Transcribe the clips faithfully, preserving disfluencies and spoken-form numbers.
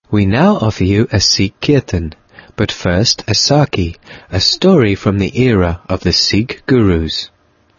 We now offer you a Sikh Kirtan, but first a Saki, a story from the era of the Sikh Gurus.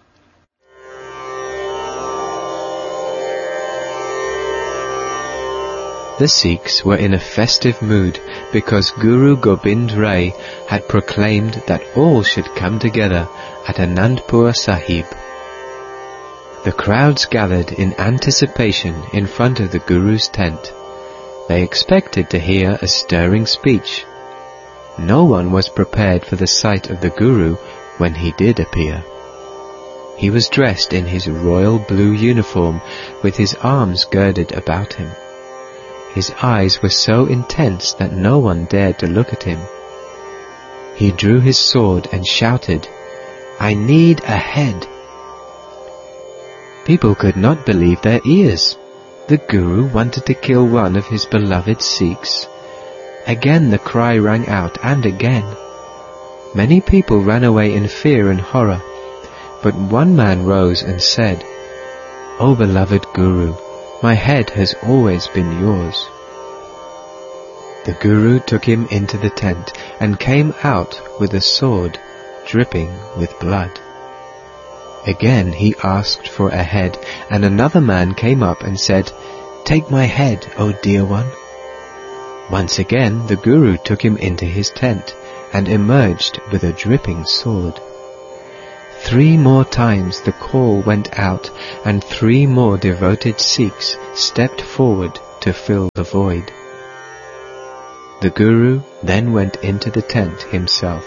The Sikhs were in a festive mood because Guru Gobind Rai had proclaimed that all should come together at Anandpur Sahib. The crowds gathered in anticipation in front of the Guru's tent. They expected to hear a stirring speech. No one was prepared for the sight of the Guru when he did appear. He was dressed in his royal blue uniform with his arms girded about him. His eyes were so intense that no one dared to look at him. He drew his sword and shouted, "I need a head." People could not believe their ears. The Guru wanted to kill one of his beloved Sikhs. Again the cry rang out, and again. Many people ran away in fear and horror, but one man rose and said, "O beloved Guru, my head has always been yours." The Guru took him into the tent and came out with a sword dripping with blood. Again he asked for a head, and another man came up and said, "Take my head, O dear one." Once again the Guru took him into his tent and emerged with a dripping sword. Three more times the call went out, and three more devoted Sikhs stepped forward to fill the void. The Guru then went into the tent himself.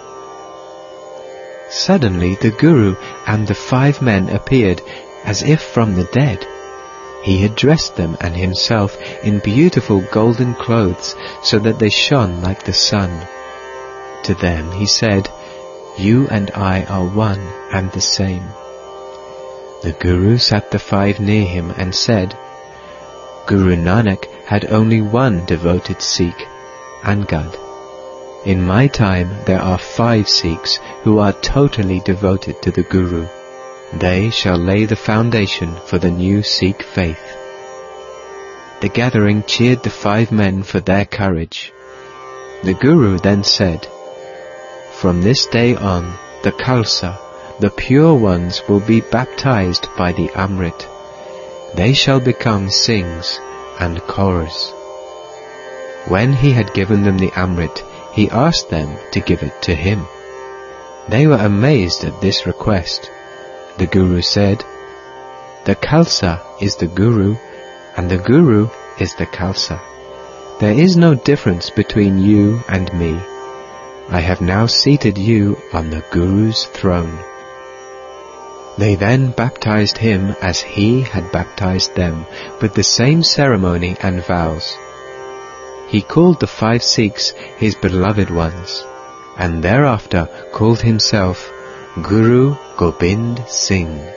Suddenly the Guru and the five men appeared as if from the dead. He had dressed them and himself in beautiful golden clothes so that they shone like the sun. To them he said, "You and I are one and the same." The Guru sat the five near him and said, "Guru Nanak had only one devoted Sikh, Angad. In my time there are five Sikhs who are totally devoted to the Guru. They shall lay the foundation for the new Sikh faith." The gathering cheered the five men for their courage. The Guru then said, "From this day on, the Khalsa, the pure ones, will be baptized by the Amrit. They shall become Singhs and Kauras." When he had given them the Amrit, he asked them to give it to him. They were amazed at this request. The Guru said, "The Khalsa is the Guru, and the Guru is the Khalsa. There is no difference between you and me. I have now seated you on the Guru's throne." They then baptized him as he had baptized them, with the same ceremony and vows. He called the five Sikhs his beloved ones, and thereafter called himself Guru Gobind Singh.